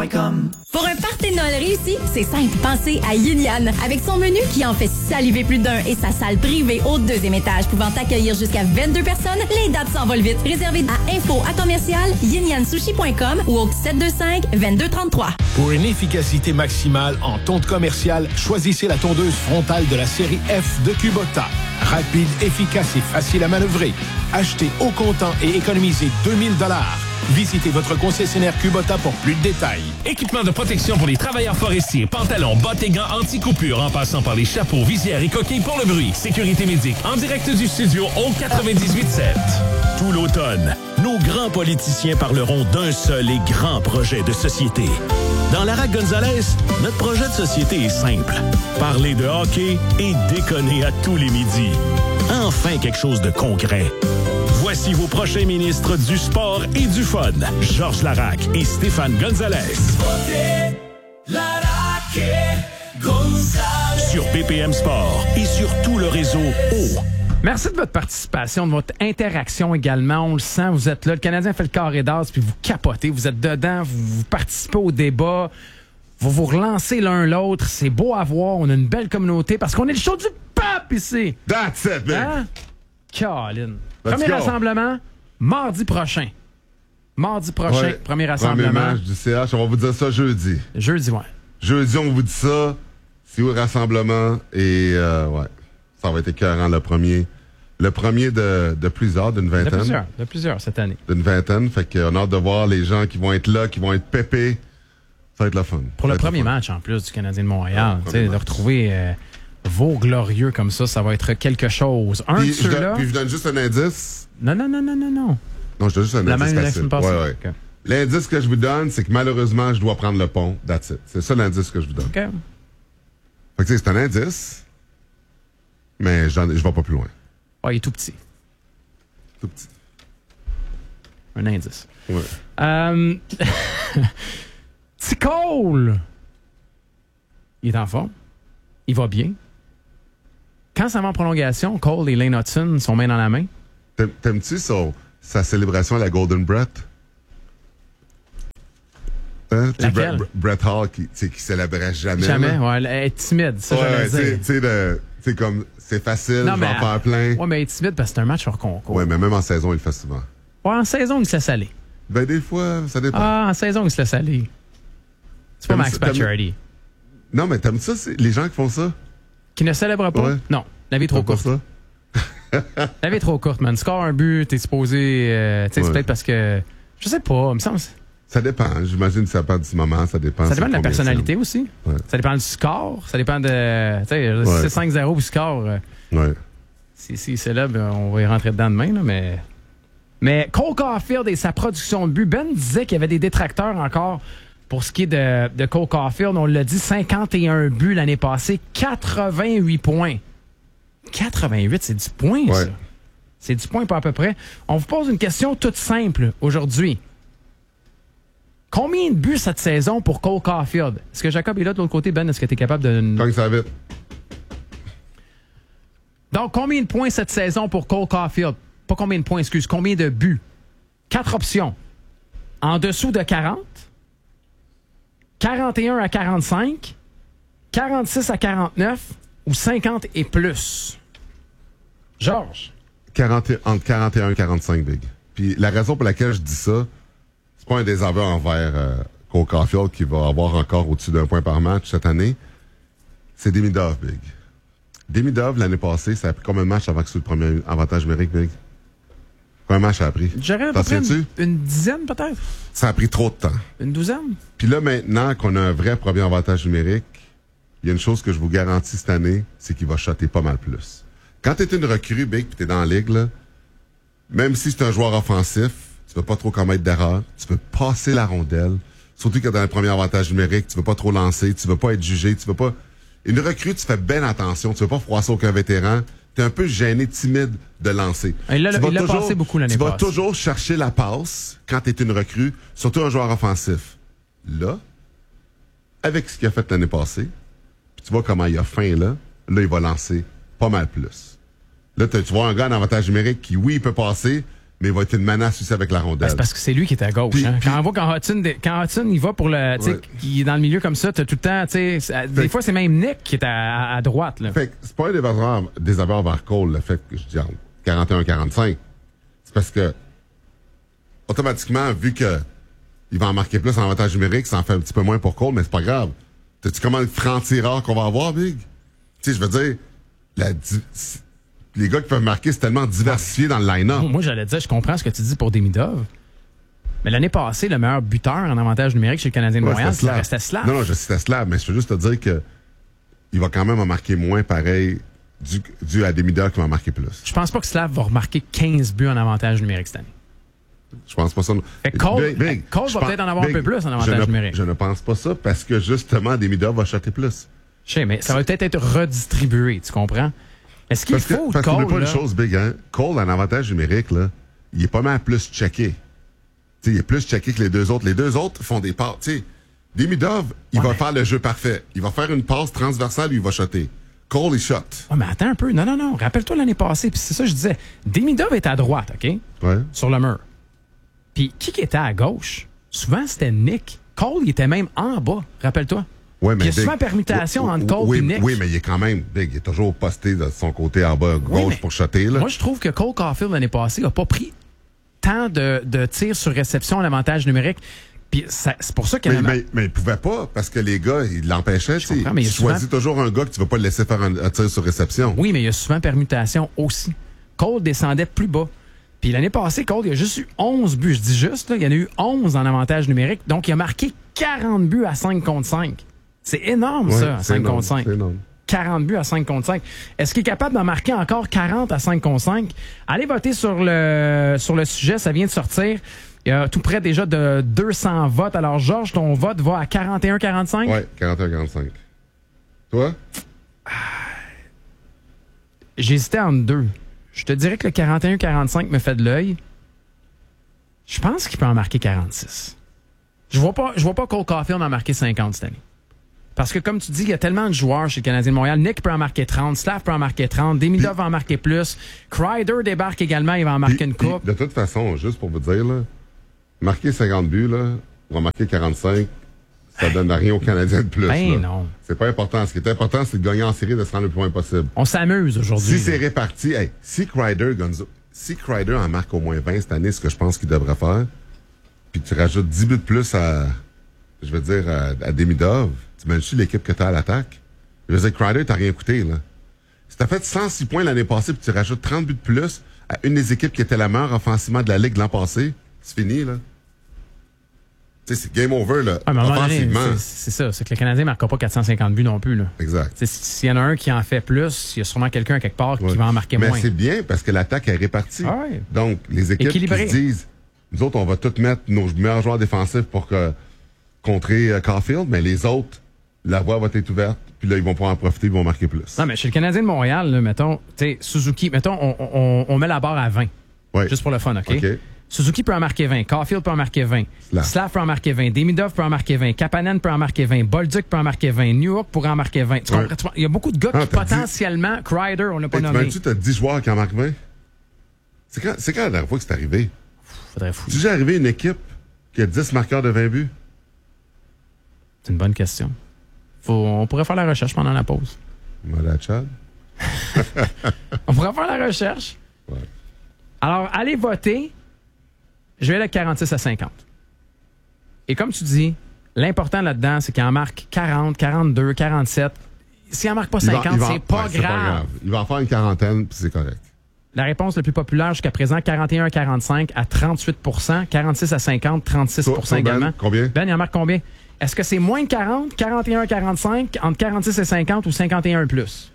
Pour un party de Noël réussi, c'est simple. Pensez à Yin Yan. Avec son menu qui en fait saliver plus d'un et sa salle privée au 2e étage pouvant accueillir jusqu'à 22 personnes, les dates s'envolent vite. Réservez à info@yinyansushi.com ou au 725-2233. Pour une efficacité maximale en tonte commerciale, choisissez la tondeuse frontale de la série F de Kubota. Rapide, efficace et facile à manœuvrer. Achetez au comptant et économisez 2000 $. Visitez votre concessionnaire Kubota pour plus de détails. Équipement de protection pour les travailleurs forestiers, pantalons, bottes et gants anti-coupure en passant par les chapeaux, visières et coquilles pour le bruit. Sécurité médique en direct du studio au 98.7. Tout l'automne, nos grands politiciens parleront d'un seul et grand projet de société. Dans Lara Gonzalez, notre projet de société est simple. Parler de hockey et déconner à tous les midis. Enfin quelque chose de concret. Voici vos prochains ministres du sport et du fun. Georges Laraque et Stéphane Gonzalez. Sur BPM Sport et sur tout le réseau O. Merci de votre participation, de votre interaction également. On le sent, vous êtes là. Le Canadien fait le carré d'as, puis vous capotez. Vous êtes dedans, vous participez au débat. Vous vous relancez l'un l'autre. C'est beau à voir. On a une belle communauté parce qu'on est le show du pape ici. That's it, man. Hein? Colin. Let's Premier go. rassemblement, mardi prochain. Mardi prochain, Ouais. premier rassemblement. Premier match du CH, on va vous dire ça jeudi. Jeudi, ouais. Jeudi, on vous dit ça. C'est où le rassemblement? Et ouais, ça va être écœurant le premier. Le premier de plusieurs, d'une vingtaine. De plusieurs cette année. D'une vingtaine. Fait qu'on a hâte de voir les gens qui vont être là, qui vont être pépés. Ça va être le fun. Pour le Ça va être premier le fun. match, en plus, du Canadien de Montréal. Ouais, Tu sais, premier de match. retrouver vos glorieux comme ça va être quelque chose. Un de Puis ceux-là... je donne juste un indice. Non. Non, je donne juste un La indice même la facile. semaine passée. Ouais. OK. L'indice que je vous donne, c'est que malheureusement, je dois prendre le pont. That's it. C'est ça l'indice que je vous donne. OK. Fait que tu sais, c'est un indice, mais je vais pas plus loin. Ouais, il est tout petit. Tout petit. Un indice. Ouais. T. Cole! Il est en forme. Il va bien. Quand ça va en prolongation, Cole et Lane Hudson sont main dans la main. T'aimes-tu sa célébration à la Golden Brett? Hein? Laquelle? Brett Hall qui célébrait jamais. Jamais. là. Ouais, elle est timide, ça, j'allais dire. C'est comme, c'est facile, Non, je vais en faire plein. Ouais, mais elle est timide parce que c'est un match hors concours. Ouais, mais même en saison, il le fait souvent. Ouais, en saison, il se laisse aller. Ben, des fois, ça dépend. Ah, en saison, il se laisse aller. C'est pas T'aimes Max ça- t'aimes- Pacioretty. Non, mais t'aimes ça, c'est les gens qui font ça? Qui ne célèbre pas? Ouais. Non. La vie est trop T'aimes pas courte. ça? La vie est trop courte, man. Score un but, t'es supposé... tu sais, c'est Ouais. peut-être parce que... Je sais pas, il me semble... Ça dépend. J'imagine que ça dépend du moment, ça dépend. Ça dépend de la combien personnalité aussi. Ouais. Ça dépend du score. Ça dépend de... Tu sais, Ouais. si c'est 5-0 puis score... Ouais. Si c'est là, ben, on va y rentrer dedans demain, là, mais... Mais Cole Caulfield et sa production de but, Ben disait qu'il y avait des détracteurs encore pour ce qui est de Cole Caulfield. On l'a dit, 51 buts l'année passée, 88 points. 88, c'est du point, Ouais. ça. C'est du point, pas à peu près. On vous pose une question toute simple aujourd'hui. Combien de buts cette saison pour Cole Caulfield? Est-ce que Jacob est là de l'autre côté? Ben, est-ce que tu es capable de... Quand ça va vite. Donc, combien de points cette saison pour Cole Caulfield? Pas combien de points, excuse. Combien de buts? 4 options. En dessous de 40, 41 à 45, 46 à 49 ou 50 et plus. Georges? Entre 41 et 45, Big. Puis la raison pour laquelle je dis ça, c'est pas un désaveu envers Cole Caulfield qui va avoir encore au-dessus d'un point par match cette année. C'est Demidov, Big. Demidov, l'année passée, ça a pris combien de matchs avant que ce soit le premier avantage numérique, Big? Combien de matchs ça a pris? J'aurais à T'en peu près souviens-tu? une dizaine, peut-être? Ça a pris trop de temps. Une douzaine? Puis là, maintenant qu'on a un vrai premier avantage numérique, il y a une chose que je vous garantis cette année, c'est qu'il va shotter pas mal plus. Quand t'es une recrue, Big, pis t'es dans la ligue, là, même si c'est un joueur offensif, tu veux pas trop commettre d'erreurs, tu veux passer la rondelle, surtout que dans le premier avantage numérique, tu veux pas trop lancer, tu veux pas être jugé, tu veux pas... Une recrue, tu fais bien attention, tu veux pas froisser aucun vétéran, t'es un peu gêné, timide de lancer. Il l'a Tu vas toujours- passé beaucoup l'année Tu vas passée. toujours chercher la passe quand t'es une recrue, surtout un joueur offensif. Là, avec ce qu'il a fait l'année passée, puis tu vois comment il a faim là il va lancer pas mal plus. Là, tu vois un gars en avantage numérique qui, oui, il peut passer, mais il va être une menace aussi avec la rondelle. C'est parce que c'est lui qui est à gauche. Puis- hein. puis- Quand Hudson, il va pour le... tu sais, Ouais. il est dans le milieu comme ça, t'as tout le temps... tu sais, des fois, c'est même Nick qui est à droite. Là. Fait que c'est pas un désaveur vers Cole, le fait que je dis 41-45. C'est parce que, automatiquement, vu que il va en marquer plus en avantage numérique, ça en fait un petit peu moins pour Cole, mais c'est pas grave. T'as-tu comment le franc-tireur qu'on va avoir, Big? Tu sais, je veux dire, les gars qui peuvent marquer, c'est tellement diversifié dans le line-up. Moi, j'allais dire, je comprends ce que tu dis pour Demidov. Mais l'année passée, le meilleur buteur en avantage numérique chez le Canadien de Ouais, Montréal, c'était ça restait Slav. Non, je citais Slav, mais je veux juste te dire que il va quand même en marquer moins pareil dû à des miders qui vont en marquer plus. Je pense pas que Slav va remarquer 15 buts en avantage numérique cette année. Je pense pas ça. Fait que Cole va je peut-être en avoir un peu plus en avantage numérique. Je ne pense pas ça parce que justement, des miders va shotter plus. Je sais, mais ça va peut-être être redistribué, tu comprends? Est-ce qu'il faut Parce qu'on Cole, pas une là, chose, Big, hein? Cole, en avantage numérique, là, il est pas mal plus checké. T'sais, il est plus checké que les deux autres. Les deux autres font des passes. Demidov, il va faire le jeu parfait. Il va faire une passe transversale et il va shotter. Cole, il shot. Oh, mais attends un peu. Non. Rappelle-toi l'année passée, puis c'est ça que je disais. Demidov était à droite, OK? Ouais. Sur le mur. Puis qui était à gauche? Souvent, c'était Nick. Cole, il était même en bas. Rappelle-toi. Ouais, Il y a Big, souvent permutation entre Cole oui, et Nick. Oui, mais il est quand même, Big, il est toujours posté de son côté en bas gauche mais pour shotter, là. Moi, je trouve que Cole Caulfield, l'année passée, n'a pas pris tant de tirs sur réception à l'avantage numérique. Puis c'est pour ça qu'il y en a... Mais il pouvait pas, parce que les gars, ils l'empêchaient. Tu comprends, mais il y a choisis toujours un gars que tu vas pas le laisser faire un tir sur réception. Oui, mais il y a souvent permutation aussi. Cole descendait plus bas. Puis l'année passée, Cole, il a juste eu 11 buts. Je dis juste, là, il y en a eu 11 en avantage numérique. Donc, il a marqué 40 buts à 5 contre 5. C'est énorme, ça, à 5 contre 5. C'est énorme. 40 buts à 5 contre 5. Est-ce qu'il est capable d'en marquer encore 40 à 5 contre 5? Allez voter sur le sujet, ça vient de sortir. Il y a tout près déjà de 200 votes. Alors, Georges, ton vote va à 41-45? Oui, 41-45. Toi? J'hésitais entre deux. Je te dirais que le 41-45 me fait de l'œil. Je pense qu'il peut en marquer 46. Je vois pas Cole Caulfield en marquer 50 cette année. Parce que, comme tu dis, il y a tellement de joueurs chez le Canadien de Montréal. Nick peut en marquer 30, Slav peut en marquer 30, Demidov va en marquer plus, Kreider débarque également, il va en marquer une coupe. De toute façon, juste pour vous dire, là, marquer 50 buts, là, on va marquer 45, ça donne rien aux Canadiens de plus. Ben là. non. C'est pas important. Ce qui est important, c'est de gagner en série, de se rendre le plus loin possible. On s'amuse aujourd'hui. Si c'est réparti, si Kreider en marque au moins 20 cette année, ce que je pense qu'il devrait faire, puis tu rajoutes 10 buts de plus à Demidov, tu imagines l'équipe que tu as à l'attaque? Je veux dire, Kreider, t'as rien coûté, là. Si t'as fait 106 points l'année passée, puis tu rajoutes 30 buts de plus à une des équipes qui était la meilleure offensivement de la Ligue l'an passé, c'est fini, là. Tu sais, c'est game over, là. Ah, mais à un moment donné, offensivement. c'est ça. C'est que le Canadien ne marquera pas 450 buts non plus. Là. Exact. S'il y en a un qui en fait plus, il y a sûrement quelqu'un quelque part qui Ouais. va en marquer Mais moins. c'est bien parce que l'attaque est répartie. Ah ouais. Donc, les équipes Équilibré. qui se disent, nous autres, on va tous mettre nos meilleurs joueurs défensifs pour contrer Caulfield, mais les autres, la voie va être ouverte, puis là, ils vont pouvoir en profiter, ils vont marquer plus. Non, mais chez le Canadien de Montréal, là, mettons, tu sais, Suzuki, mettons, on met la barre à 20. Ouais. Juste pour le fun, OK? OK. Suzuki peut en marquer 20, Caulfield peut en marquer 20, Slav peut en marquer 20, Demidov peut en marquer 20, Kapanen peut en marquer 20, Bolduc peut en marquer 20, New York pourrait en marquer 20. Tu comprends? Il y a beaucoup de gars qui t'as potentiellement, Kreider, on l'a pas Tu nommé. tu as 10 joueurs qui en marquent 20? C'est quand la dernière fois que c'est arrivé? Faudrait fouiller. Tu déjà arrivé une équipe qui a 10 marqueurs de 20 buts? C'est une bonne question. On pourrait faire la recherche pendant la pause. Voilà, Chad. On pourrait faire la recherche. Ouais. Alors, allez voter. Je vais aller avec 46 à 50. Et comme tu dis, l'important là-dedans, c'est qu'il en marque 40, 42, 47. S'il en marque pas 50, c'est pas grave. Il va en faire une quarantaine, puis c'est correct. La réponse la plus populaire jusqu'à présent, 41 à 45 à 38 46 à 50, 36 Toi, également. Ben, combien? Ben, il en marque combien? Est-ce que c'est moins de 40, 41 à 45, entre 46 et 50 ou 51 plus?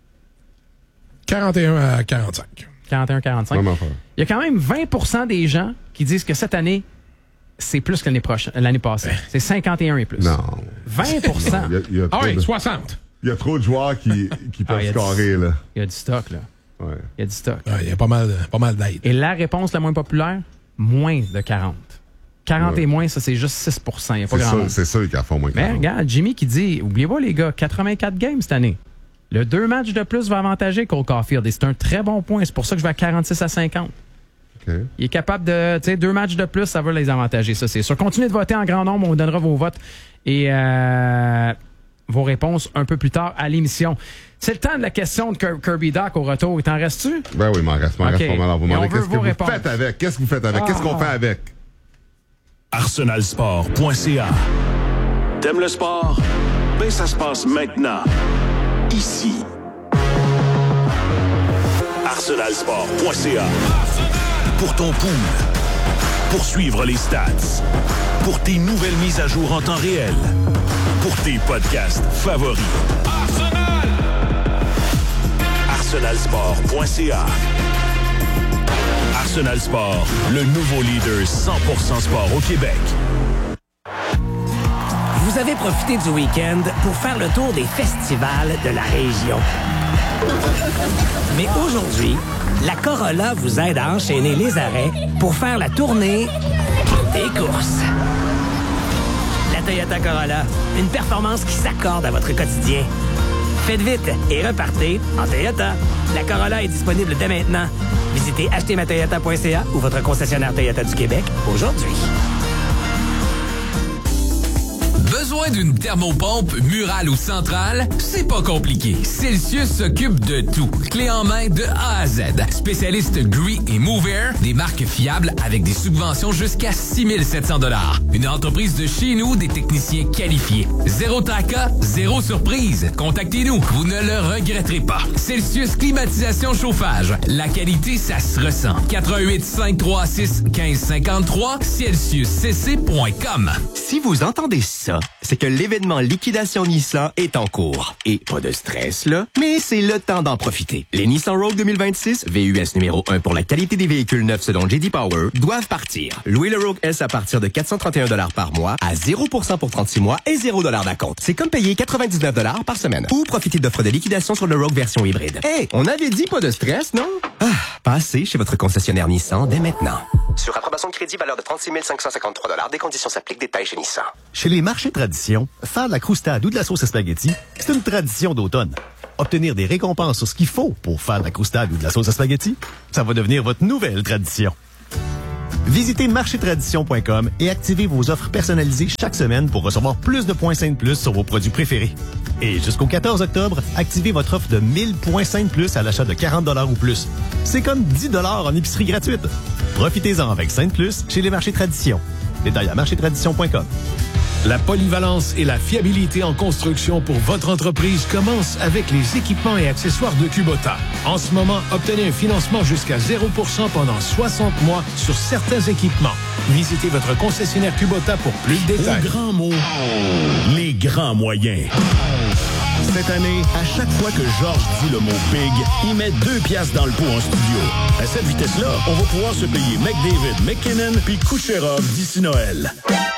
41 à 45. 41 à 45. Vraiment faire. Il y a quand même 20 des gens qui disent que cette année, c'est plus que l'année passée. C'est 51 et plus. Non. 20 Il y a Ah trop oui, de- 60. il y a trop de joueurs qui peuvent il y a scorer, là. Il y a du stock, là. Ouais. Il y a du stock. Il y a pas mal d'aide. Et la réponse la moins populaire, moins de 40. 40 Ouais. et moins, ça, c'est juste 6 Il n'y a pas grand monde. C'est sûr qu'il en font moins que Mais 40. regarde, Jimmy qui dit, oubliez pas les gars, 84 games cette année. Le 2 matchs de plus va avantager Cole Caulfield. Et c'est un très bon point. C'est pour ça que je vais à 46 à 50. OK. Il est capable de, tu sais, 2 matchs de plus, ça va les avantager, ça c'est sûr. Continuez de voter en grand nombre, on vous donnera vos votes et vos réponses un peu plus tard à l'émission. C'est le temps de la question de Kirby Doc au retour. Il t'en reste-tu? Ben oui, il m'en reste pas mal. Vous demandez qu'est-ce que vous faites avec? Qu'est-ce que vous faites avec? Qu'est-ce qu'on fait avec? arsenalsport.ca. T'aimes le sport? Ben ça se passe maintenant. Ici. arsenalsport.ca. Pour ton pool. Pour suivre les stats. Pour tes nouvelles mises à jour en temps réel. Pour tes podcasts favoris. arsenalsport.ca. Arsenal Sport, le nouveau leader 100% sport au Québec. Vous avez profité du week-end pour faire le tour des festivals de la région. Mais aujourd'hui, la Corolla vous aide à enchaîner les arrêts pour faire la tournée des courses. La Toyota Corolla, une performance qui s'accorde à votre quotidien. Faites vite et repartez en Toyota. La Corolla est disponible dès maintenant. Visitez achetezmatoyota.ca ou votre concessionnaire Toyota du Québec aujourd'hui. Besoin d'une thermopompe murale ou centrale? C'est pas compliqué. Celsius s'occupe de tout. Clé en main de A à Z. Spécialiste Gree et Move Air, des marques fiables avec des subventions jusqu'à 6 700 $. Une entreprise de chez nous, des techniciens qualifiés. Zéro tracas, zéro surprise. Contactez-nous, vous ne le regretterez pas. Celsius Climatisation Chauffage. La qualité, ça se ressent. 88 536 1553 celsiuscc.com. Si vous entendez ça, c'est que l'événement Liquidation Nissan est en cours. Et pas de stress, là, mais c'est le temps d'en profiter. Les Nissan Rogue 2026, VUS numéro 1 pour la qualité des véhicules neufs selon J.D. Power, doivent partir. Louez le Rogue S à partir de 431 $ par mois, à 0% pour 36 mois et 0 $ d'acompte. C'est comme payer 99 $ par semaine. Ou profiter d'offres de liquidation sur le Rogue version hybride. Hey, on avait dit pas de stress, non? Passez chez votre concessionnaire Nissan dès maintenant. Sur approbation de crédit, valeur de 36 553 $. Des conditions s'appliquent. Détails chez Nissan. Chez les marchés tradition, faire de la croustade ou de la sauce à spaghetti, c'est une tradition d'automne. Obtenir des récompenses sur ce qu'il faut pour faire de la croustade ou de la sauce à spaghetti, ça va devenir votre nouvelle tradition. Visitez marchétradition.com et activez vos offres personnalisées chaque semaine pour recevoir plus de points Sainte Plus sur vos produits préférés. Et jusqu'au 14 octobre, activez votre offre de 1000 points Sainte Plus à l'achat de 40 $ ou plus. C'est comme 10 $ en épicerie gratuite. Profitez-en avec Sainte Plus chez les marchés Tradition. Détails à marchétradition.com. La polyvalence et la fiabilité en construction pour votre entreprise commencent avec les équipements et accessoires de Kubota. En ce moment, obtenez un financement jusqu'à 0% pendant 60 mois sur certains équipements. Visitez votre concessionnaire Kubota pour plus de détails. Au grand mot, les grands moyens. Cette année, à chaque fois que Georges dit le mot big, il met 2 piastres dans le pot en studio. À cette vitesse-là, on va pouvoir se payer McDavid, McKinnon puis Kucherov d'ici Noël.